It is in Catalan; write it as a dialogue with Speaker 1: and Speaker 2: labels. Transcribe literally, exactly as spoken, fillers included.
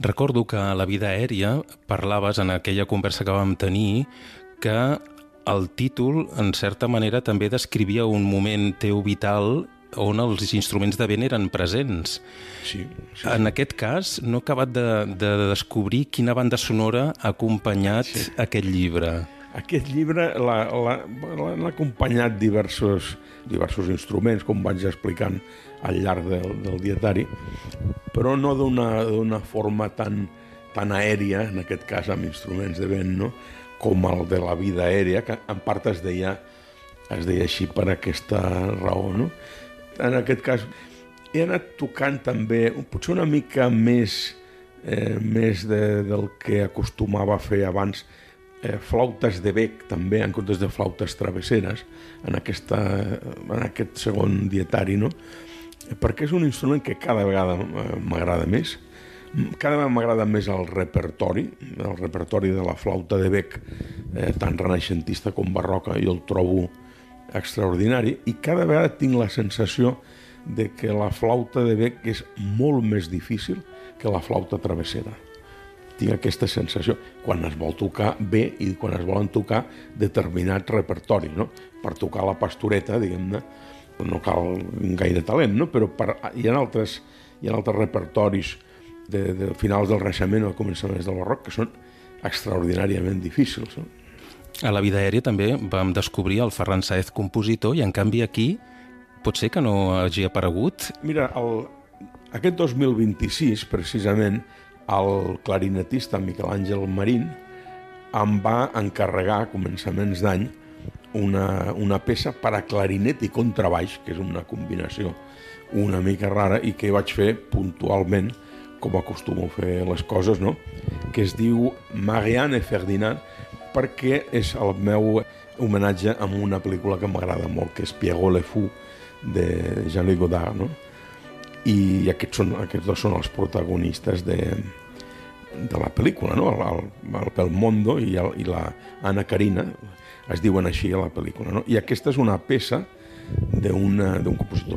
Speaker 1: Recordo que a La vida aèria parlaves en aquella conversa que vam tenir que el títol, en certa manera, també descrivia un moment teu vital on els instruments de vent eren presents.
Speaker 2: Sí, sí,
Speaker 1: En
Speaker 2: sí.
Speaker 1: aquest cas, no he acabat de, de descobrir quina banda sonora ha acompanyat
Speaker 2: Sí.
Speaker 1: aquest llibre.
Speaker 2: Aquest llibre l'ha- l'ha- l'han acompanyat diversos, diversos instruments, com vaig explicant al llarg del, del dietari, però no d'una d'una forma tan, tan aèria, en aquest cas amb instruments de vent, no? Com el de La vida aèria, que en part es deia, es deia així per aquesta raó. No? En aquest cas he anat tocant també, potser una mica més, eh, més de, del que acostumava a fer abans, eh, flautes de bec també, en comptes de flautes travesseres, en, aquesta, en aquest segon dietari, no? Perquè és un instrument que cada vegada eh, m'agrada més. Cada vegada m'agrada més el repertori, el repertori de la flauta de bec, eh, tant renaixentista com barroca, jo el trobo extraordinari, i cada vegada tinc la sensació de que la flauta de bec és molt més difícil que la flauta travessera. Tinc aquesta sensació quan es vol tocar bé i quan es volen tocar determinat repertori, no? Per tocar la pastoreta, diguem-ne, no cal gaire talent, no? Però per, hi ha altres, hi ha altres repertoris de, de finals del Renaixement o començaments del Barroc que són extraordinàriament difícils. No?
Speaker 1: A La vida aèria també vam descobrir el Ferran Sáez compositor i en canvi aquí pot ser que no hagi aparegut.
Speaker 2: Mira, el, aquest dos mil vint-i-sis, precisament, el clarinetista Miquel Àngel Marín em va encarregar a començaments d'any una, una peça per a clarinet i contrabaix, que és una combinació una mica rara i que vaig fer puntualment, com acostumo a fer les coses, no? Que es diu Marianne et Ferdinand, perquè és el meu homenatge a una pel·lícula que m'agrada molt, que és Pierrot le Fou, de Jean-Luc Godard, no? I aquests, són, aquests dos són els protagonistes de, de la pel·lícula, no? El, el Belmondo i, el, i la Anna Karina es diuen així a la pel·lícula, no? I aquesta és una peça d'un compositor